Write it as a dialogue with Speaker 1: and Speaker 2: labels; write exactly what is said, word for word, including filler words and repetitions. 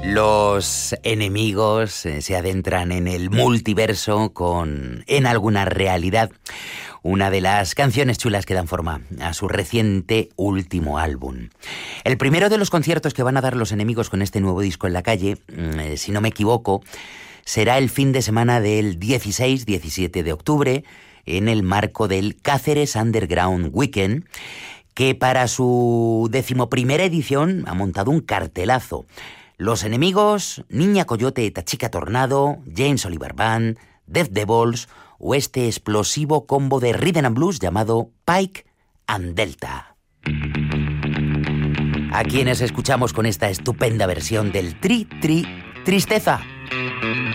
Speaker 1: Los enemigos eh, se adentran en el multiverso con En alguna realidad, una de las canciones chulas que dan forma a su reciente último álbum. El primero de los conciertos que van a dar los enemigos con este nuevo disco en la calle, eh, si no me equivoco, será el fin de semana del dieciséis diecisiete de octubre en el marco del Cáceres Underground Weekend, que para su decimoprimera edición ha montado un cartelazo. Los enemigos, Niña Coyote, Tachica Tornado, James Oliver Band, Death Devils o este explosivo combo de Rhythm and Blues llamado Pike and Delta. A quienes escuchamos con esta estupenda versión del Tri Tri Tristeza.